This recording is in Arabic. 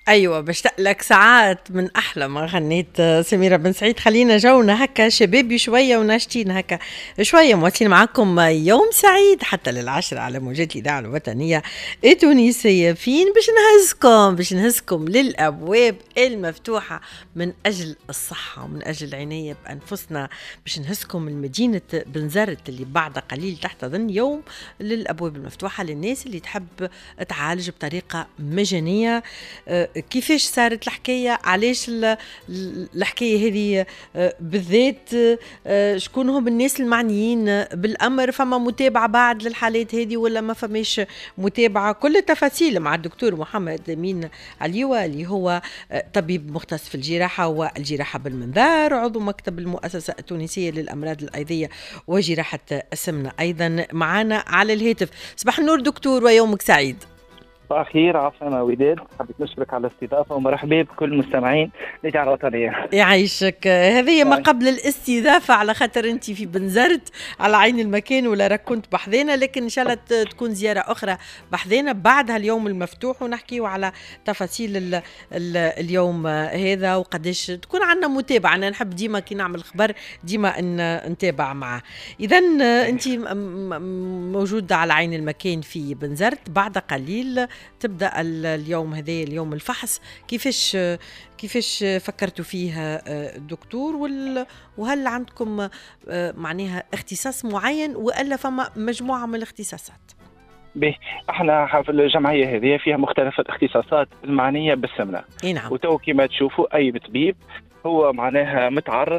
ايوه بشتاق لك ساعات من احلى ما غنيت سميرة بن سعيد. خلينا جونا هكا شبابي شويه وناشطين هكا شويه، مواصلين معكم يوم سعيد حتى للعشرة على موجات الاذاعه الوطنيه التونسيه. فين باش نهزكم للابواب المفتوحه من اجل الصحه ومن اجل العنايه بانفسنا، باش نهزكم المدينه بنزرت اللي بعد قليل تحتضن يوم للابواب المفتوحه للناس اللي تحب تعالج بطريقه مجانيه. كيفاش صارت الحكاية؟ علاش الحكاية هذه بالذات؟ شكون هم الناس المعنيين بالأمر؟ فما متابعة بعد للحالات هذه ولا ما فماش متابعة؟ كل التفاصيل مع الدكتور محمد أمين عليوة اللي هو طبيب مختص في الجراحة والجراحة بالمنظار، عضو مكتب المؤسسة التونسية للأمراض الأيضية وجراحة السمنة، أيضا معنا على الهاتف. صباح النور دكتور ويومك سعيد. أخير عفوا وداد، حبيت نشكرك على الاستضافة ومرحبا بكل مستمعين الإذاعة الوطنية. يعيشك. هذه ما قبل الاستضافة، على خاطر أنت في بنزرت على عين المكان ولا راك كنت بحذانا، لكن إن شاء الله تكون زيارة أخرى بحذانا بعدها اليوم المفتوح، ونحكيه على تفاصيل اليوم هذا وقداش تكون عندنا متابعة. أنا نحب ديما كي نعمل خبر ديما أن نتابع معه. إذا أنت موجودة على عين المكان في بنزرت، بعد قليل تبدأ اليوم هذا اليوم الفحص. كيفاش فكرتوا فيها دكتور؟ وهل عندكم معناها اختصاص معين وإلا فما مجموعة من الاختصاصات؟ به احنا في الجمعية هذه فيها مختلف الاختصاصات المعنية بالسمنة. نعم. وتو كما تشوفوا أي طبيب هو معناها متعرف